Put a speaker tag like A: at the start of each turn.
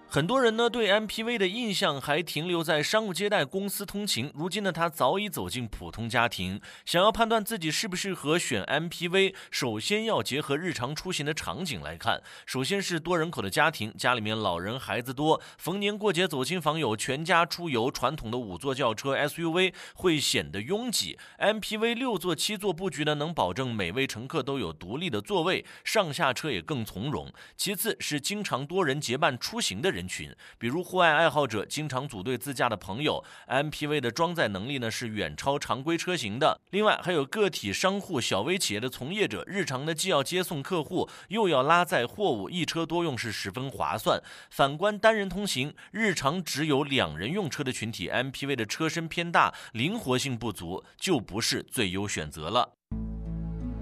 A: 很多人呢对 MPV 的印象还停留在商务接待、公司通勤，如今呢他早已走进普通家庭。想要判断自己适不适合选 MPV，首先要结合日常出行的场景来看。首先是多人口的家庭，家里面老人孩子多，逢年过节走亲访友，全家出游，传统的5座轿车 SUV 会显得拥挤。MPV 6座7座布局呢，能保证每位乘客都有独立的座位，上下车也更从容。其次是经常多人结伴出行的人群，比如户外爱好者、经常组队自驾的朋友， MPV 的装载能力呢是远超常规车型的。另外还有个体商户、小微企业的从业者，日常呢既要接送客户，又要拉载货物，一车多用是十分划算。反观单人通行，日常只有2人用车的群体， MPV 的车身偏大，灵活性不足，就不是最优选择了。